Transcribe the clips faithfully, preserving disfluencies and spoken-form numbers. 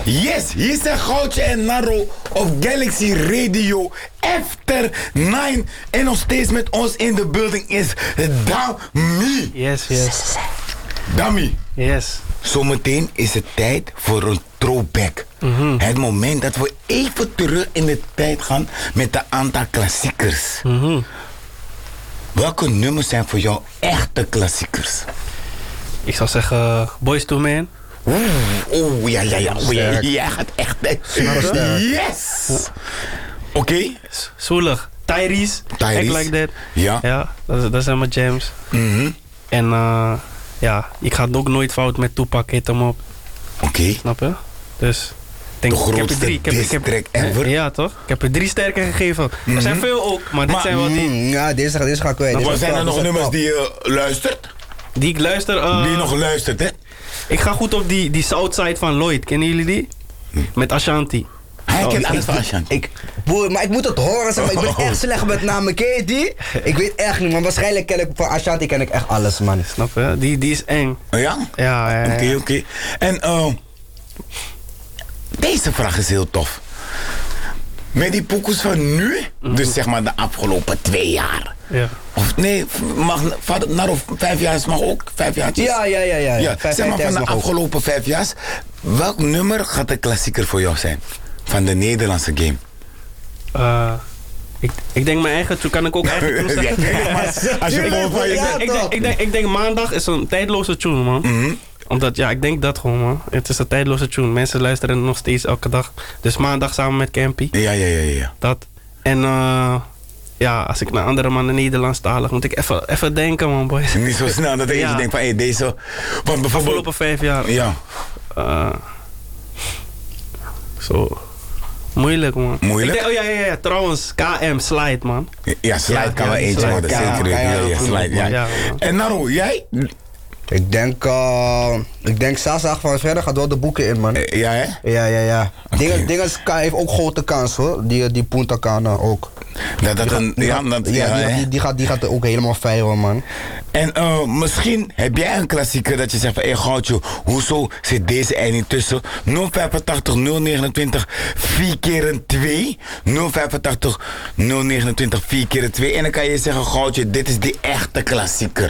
Yes, hier zijn Goudje en Naro op Galaxy Radio After nine. En nog steeds met ons in de building is Dami. Yes, yes. Dami. Yes. Zometeen is het tijd voor een throwback. Mm-hmm. Het moment dat we even terug in de tijd gaan met een aantal klassiekers. Mm-hmm. Welke nummers zijn voor jou echte klassiekers? Ik zou zeggen Boyz two Men. Oeh, oeh, ja, ja, ja. Oeh, ja, jij gaat echt... Yes! Oké. Okay. Zoelig. Tyrese. Tyrese. Act Like That. Ja. Ja, dat, dat zijn mijn jams. Mm-hmm. En uh, ja, ik ga het ook nooit fout met Tupac, hit hem op. Oké. Okay. Snap je? Dus... Denk, de grootste diss-track ever. Ja, toch? Ik heb er drie sterken gegeven. Mm-hmm. Er zijn veel ook, maar dit maar, zijn wel die... Mm, ja, deze, deze ga ik kwijt. Maar zijn er nog nummers top. die je uh, luistert? Die ik luister... Uh, die je nog luistert, hè? Ik ga goed op die, die Southside van Lloyd. Kennen jullie die? Mm. Met Ashanti. Hij oh, kent alles van Ashanti. Ik, boer, maar ik moet het horen, zeg maar. Ik ben oh. echt slecht met namen. Ken je die? Ik weet echt niet, maar waarschijnlijk ken ik van Ashanti ken ik echt alles, man. Snap je? Die, die is eng. Oh ja? Ja, ja, ja. Oké, okay, oké. Okay. En... Uh, deze vraag is heel tof. Met die pokoes van nu, mm-hmm. dus zeg maar de afgelopen twee jaar. Ja. Of nee, mag, naar of vijf jaar mag ook, vijf jaar. Ja, ja, ja, ja. ja vijf, zeg maar van de afgelopen ook. vijf jaar, welk nummer gaat de klassieker voor jou zijn? Van de Nederlandse game? Uh, ik, ik denk mijn eigen, toen kan ik ook eigen tune zeggen. Als je ik, van je ik, ik, denk, ik, denk, ik denk maandag is een tijdloze tune, man. Mm-hmm. Omdat, ja, ik denk dat gewoon, man. Het is een tijdloze tune. Mensen luisteren nog steeds elke dag. Dus maandag samen met Campy. Ja, ja, ja, ja. Dat. En, uh, ja, als ik naar andere mannen Nederlandstalig, moet ik even, even denken, man, boys. Niet zo snel dat je ja. denkt van, hé, hey, deze... Want bijvoorbeeld... Afgelopen vijf jaar. Ja. Uh, zo... Moeilijk, man. Moeilijk? Denk, oh ja, ja, ja, trouwens, K M, Slide, man. Ja, Slide ja, kan ja, wel eentje worden, zeker. Ja, ja, ja, Slide, ja. ja en Naro, jij? Ik denk, uh, ik denk Sasa van verder gaat wel de boeken in, man. Ja, hè? Ja, ja, ja. Okay. Dingen, dingen heeft ook grote kans, hoor. Die, die Punta Cana ook. Dat, dat een, die, ja, gaat, dat, ja, ja, die, die, die, gaat, die gaat er ook helemaal vijren, man. En uh, misschien heb jij een klassieker dat je zegt van... Hé, hey, Goudje, hoezo zit deze er niet tussen? nul vijfentachtig nul negenentwintig vier keer een twee. nul vijfentachtig nul negenentwintig vier keer een twee. En dan kan je zeggen, Goudje, dit is die echte klassieker.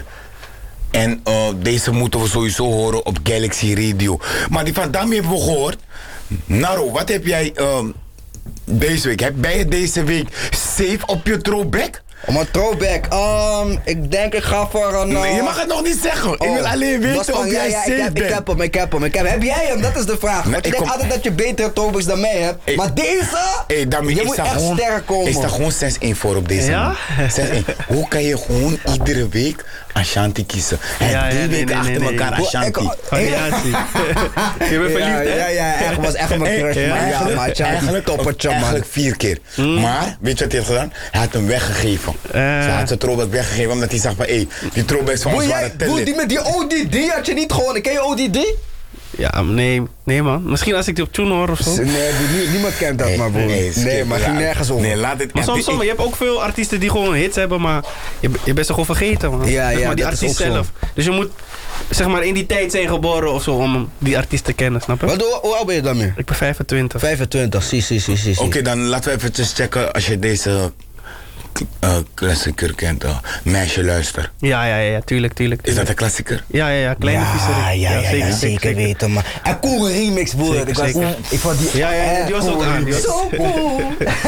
En uh, deze moeten we sowieso horen op Galaxy Radio. Maar die van Dami hebben we gehoord. Naro, wat heb jij uh, deze week? Heb jij deze week safe op je throwback? Om een throwback? Um, ik denk ik ga voor een... Uh... Nee, je mag het nog niet zeggen. Oh, ik wil alleen weten of jij ja, ja, safe ik heb, bent. Ik heb hem, ik heb hem, ik heb hem. Heb jij hem? Dat is de vraag. Nee, Want je denkt kom... altijd dat je betere throwbacks dan mij hebt. Hey, maar deze... Hey, Dami, je ik moet echt gewoon, sterk komen. Ik sta gewoon zes één voor op deze ja? zes één. Hoe kan je gewoon iedere week Ashanti kiezen? En ja, drie ja, weken nee, achter nee, nee, elkaar nee. Ashanti. Variatie. Je bent verliefd, hè? Ja, ja, echt was echt mijn crush, hey, man. Eigenlijk, ja, maar eigenlijk, toppertje, man. Eigenlijk vier keer. Mm. Maar, weet je wat hij heeft gedaan? Hij had hem weggegeven. Uh. Ze had zijn throwback weggegeven, omdat hij zag van, hé, hey, die throwbacks van ons waren tellit. Die met die O D D had je niet gewoon. Ken je O D D? Ja, nee, nee man. Misschien als ik die op tune hoor of zo. Nee, nie, niemand kent dat, nee, maar broer. Nee, nee, maar ging nergens over. Nee, laat het maar soms, soms, je hebt ook veel artiesten die gewoon hits hebben, maar je, je bent ze gewoon vergeten, man. Ja, zeg ja, maar die artiest zelf. Zo. Dus je moet, zeg maar, in die tijd zijn geboren of zo om die artiest te kennen, snap je? Wat, hoe, hoe oud ben je dan meer? Ik ben vijfentwintig. vijfentwintig, zie, zie, zie, zie. Oké, okay, dan laten we even checken als je deze... Uh, klassieker kent, uh, Meisje Luister. Ja, ja, ja, tuurlijk, tuurlijk. tuurlijk. Is dat een klassieker? Ja, ja, ja, kleine ja, visserie. Ja, ja, ja, ja, zeker, zeker, zeker weten, man. En cool remix, broer. Zeker, ik, was, zeker. ik vond die... Ja, ja, die was cool ook aan. Zo cool.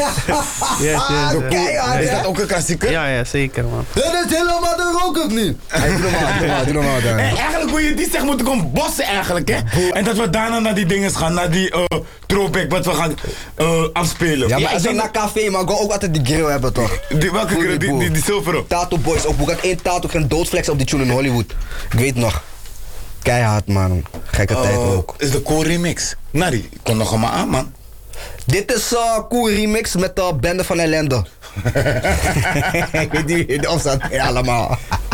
yes, yes, Zo keihard, is dat ook een klassieker? Ja, ja, zeker, man. Dat is helemaal de rook ook niet. Hey, doe normaal, doe normaal, doe normaal. Dan. Hey, eigenlijk hoe je die zegt, moet ik gewoon bossen eigenlijk, hè? Boe. En dat we daarna naar die dingen gaan, naar die uh, throwback, wat we gaan uh, afspelen. Ja, maar ja, ik ben naar café, maar ik wil ook altijd die grill hebben, toch? Die, welke grill? Die, die, die zilveren? Tattoo Boys, ook. Ik had één tattoo, geen doodflex op die tune in Hollywood. Ik weet nog. Keihard, man. Gekke uh, tijd ook. Is de Cool Remix? Nari, kom nog maar aan, man. Dit is uh, Cool Remix met de uh, Bende van Ellende. Ik weet niet of dat allemaal.